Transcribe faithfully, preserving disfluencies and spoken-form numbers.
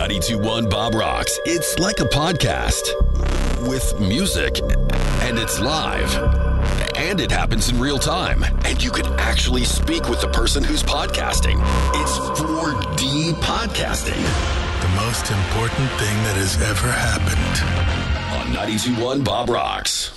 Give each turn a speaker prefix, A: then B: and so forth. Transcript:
A: ninety-two point one Bob Rocks. It's like a podcast with music, and it's live, and it happens in real time, and you can actually speak with the person who's podcasting. It's four D podcasting.
B: The most important thing that has ever happened.
A: On ninety-two point one Bob Rocks.